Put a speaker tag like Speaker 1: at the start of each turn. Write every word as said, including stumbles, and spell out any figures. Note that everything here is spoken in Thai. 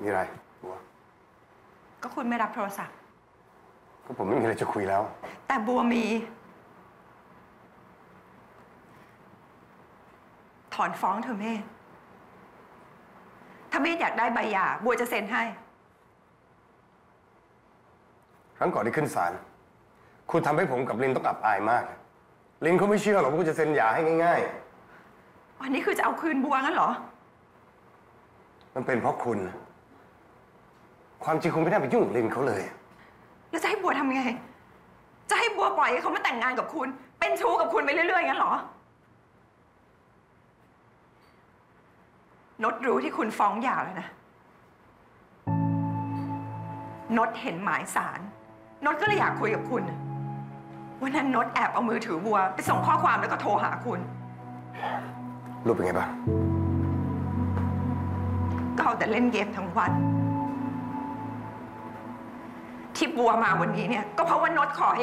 Speaker 1: มีอะไรบัว
Speaker 2: ก็คุณไม่รับโทรศัพท์
Speaker 1: ก็ผมไม่มีอะไรจะคุยแล้ว
Speaker 2: แต่บัวมีถอนฟ้องเธอเมธถ้าเมธอยากได้ใบหย่าบัวจะเซ็นให้
Speaker 1: ครั้งก่อนที่ขึ้นศาลคุณทำให้ผมกับลินต้องอับอายมากลินเขาไม่เชื่อหรอกว่าคุณจะเซ็นหย่าให้ง่าย
Speaker 2: ๆอันนี้คือจะเอาคืนบัวงั้นเหรอ
Speaker 1: มันเป็นเพราะคุณความจริงคุณไม่ได้ไปยุ่งกับลินเขาเลย
Speaker 2: แล้วจะให้บัวทำไงจะให้บัวปล่อยให้เขามาแต่งงานกับคุณเป็นชู้กับคุณไปเรื่อยๆงั้นเหรอนดรู้ที่คุณฟ้องหย่าแล้วนะนดเห็นหมายสารนดก็เลยอยากคุยกับคุณวันนั้นนดแอบเอามือถือบัวไปส่งข้อความแล้วก็โทรหาคุณ
Speaker 1: รูปเป็นไงบ้าง
Speaker 2: ก็เอาแต่เล่นเกมทั้งวันที่บัวมาวันนี้เนี่ยก็เพราะว่านดขอให้